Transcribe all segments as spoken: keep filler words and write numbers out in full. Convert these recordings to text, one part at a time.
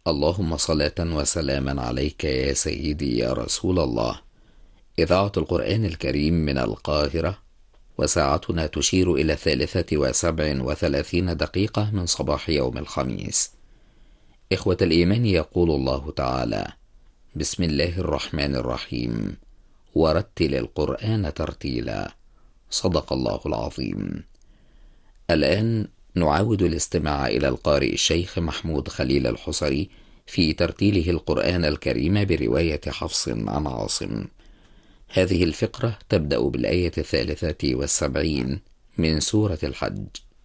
اللهم صلاة وسلاما عليك يا سيدي يا رسول الله. إذاعة القرآن الكريم من القاهرة، وساعتنا تشير إلى الثالثة وسبع وثلاثين دقيقة من صباح يوم الخميس. إخوة الإيمان، يقول الله تعالى: بسم الله الرحمن الرحيم، ورتل القرآن ترتيلا. صدق الله العظيم. الآن نعاود الاستماع إلى القارئ الشيخ محمود خليل الحصري في ترتيله القرآن الكريم برواية حفص عن عاصم. هذه الفقرة تبدأ بالآية الثالثة والسبعين من سورة الحج.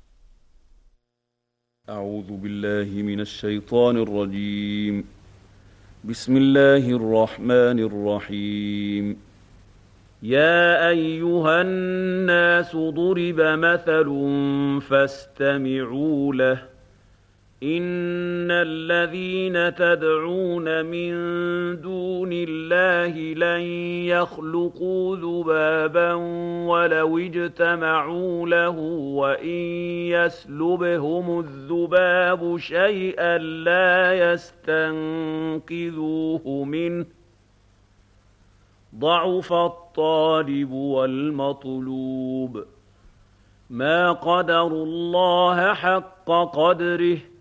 أعوذ بالله من الشيطان الرجيم. بسم الله الرحمن الرحيم. يا أيها الناس ضرب مثل فاستمعوا له. إن الذين تدعون من دون الله لن يخلقوا ذبابا ولو اجتمعوا له، وإن يسلبهم الذباب شيئا لا يستنقذوه منه. ضعف الطالب والمطلوب. ما قدروا الله حق قدره